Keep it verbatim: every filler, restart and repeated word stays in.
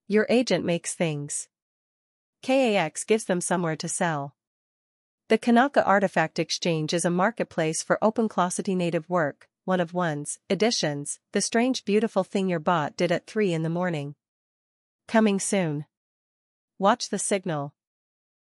Your agent makes things. K A X gives them somewhere to sell. The Kanaka Artifact Exchange is a marketplace for open-closet native work, one of ones, editions, the strange beautiful thing your bot did at three in the morning. Coming soon. Watch the signal.